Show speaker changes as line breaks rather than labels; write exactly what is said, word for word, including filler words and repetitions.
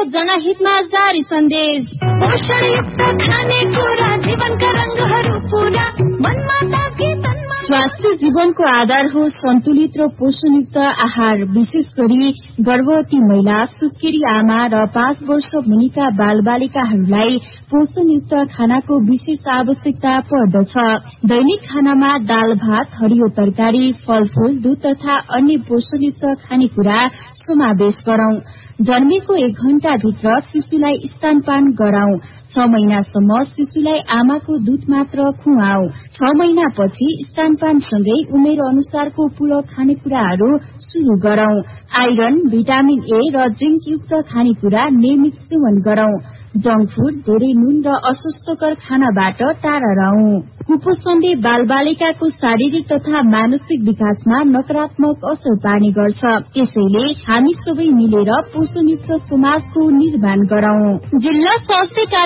जनहितमा जारी सन्देश। पोषणयुक्त खानेकुरा जीवनका रंगहरू पूरा मनमा ताकी तनमा। स्वास्थ्य जीवनको आधार हो सन्तुलित र पोषणयुक्त आहार। विशेष गरी गर्भवती महिला, सुत्केरी आमा र पाँच वर्ष मुनिका बाल बालिकाहरूलाई पोषणयुक्त खानाको विशेष आवश्यकता पर्दछ। दैनिक खानामा दाल भात, हरियो तरकारी, फलफूल, दूध तथा अन्य पोषणयुक्त खानेकुरा समावेश गरौं। जन्मेको एक घण्टा भित्र शिशुलाई स्तनपान गराउँ। छ महिनासम्म शिशुलाई आमाको दूध मात्र खुवाऊ। छ महिनापछि स्तनपानसँगै उमेर अनुसारको पूरक खानेकुराहरू शुरू गरौं। आइरन, भिटामिन ए र जिंक युक्त खानेकुरा नियमित सेवन गरौं। जंक फूड, धेरै नुन र अस्वास्थ्यकर खानाबाट टाढा रहौं। कुपोषणले बाल बालिकाको शारीरिक तथा मानसिक विकासमा नकारात्मक असर पार्ने गर्छ। त्यसैले हामी सबै मिलेर पोषणयुक्त समाजको निर्माण गरौं। जिल्ला स्वास्थ्य